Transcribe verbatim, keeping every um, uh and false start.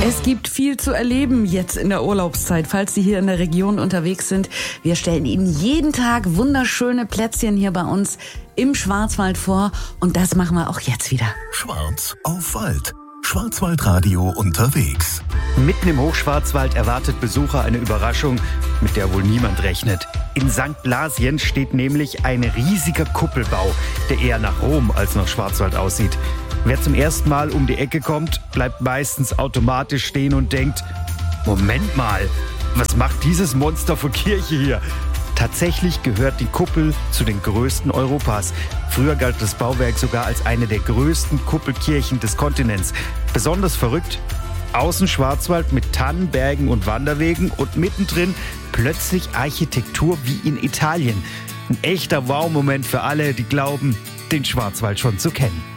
Es gibt viel zu erleben jetzt in der Urlaubszeit, falls Sie hier in der Region unterwegs sind. Wir stellen Ihnen jeden Tag wunderschöne Plätzchen hier bei uns im Schwarzwald vor. Und das machen wir auch jetzt wieder. Schwarz auf Wald. Schwarzwaldradio unterwegs. Mitten im Hochschwarzwald erwartet Besucher eine Überraschung, mit der wohl niemand rechnet. In Sankt Blasien steht nämlich ein riesiger Kuppelbau, der eher nach Rom als nach Schwarzwald aussieht. Wer zum ersten Mal um die Ecke kommt, bleibt meistens automatisch stehen und denkt, Moment mal, was macht dieses Monster von Kirche hier? Tatsächlich gehört die Kuppel zu den größten Europas. Früher galt das Bauwerk sogar als eine der größten Kuppelkirchen des Kontinents. Besonders verrückt, außen Schwarzwald mit Tannen, Bergen und Wanderwegen und mittendrin plötzlich Architektur wie in Italien. Ein echter Wow-Moment für alle, die glauben, den Schwarzwald schon zu kennen.